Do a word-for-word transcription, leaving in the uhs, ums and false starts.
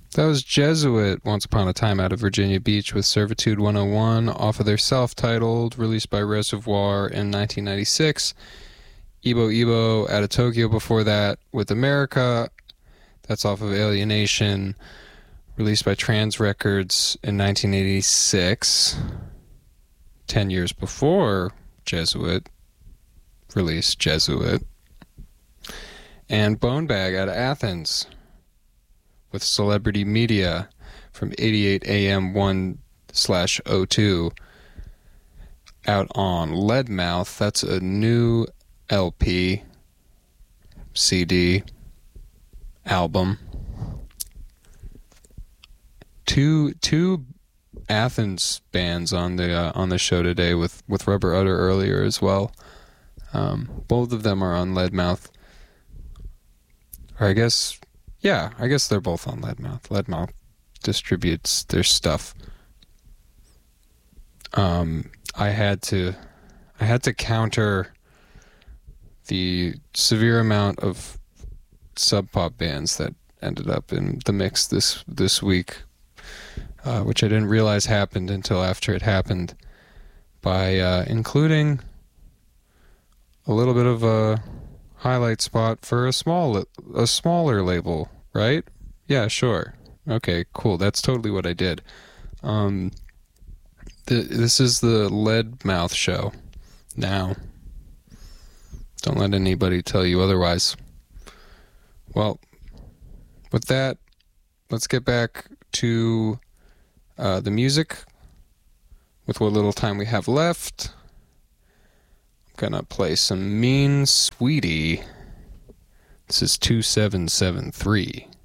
That was Jesuit, Once Upon a Time out of Virginia Beach with Servitude one oh one, off of their self-titled, released by Reservoir in nineteen ninety-six. Ebo Ebo out of Tokyo before that with America. That's off of Alienation, released by Trans Records in nineteen eighty-six. Ten years before Jesuit released Jesuit. And Bone Bag out of Athens with Celebrity Media from eighty-eight A M one slash oh two out on Leadmouth. That's a new L P, C D, album. Two two Athens bands on the uh, on the show today with, with Rubber Udder earlier as well. Um, both of them are on Leadmouth. Or I guess... Yeah, I guess they're both on Leadmouth. Leadmouth distributes their stuff. Um, I had to, I had to counter the severe amount of sub pop bands that ended up in the mix this this week, uh, which I didn't realize happened until after it happened, by uh, including a little bit of a highlight spot for a small a smaller label, right? Yeah, sure. Okay, cool. That's totally what I did. Um, the, this is the Leadmouth show. Now, don't let anybody tell you otherwise. Well, with that, let's get back to uh, the music. With what little time we have left, gonna play some Mean Sweetie. This is two seven seven three.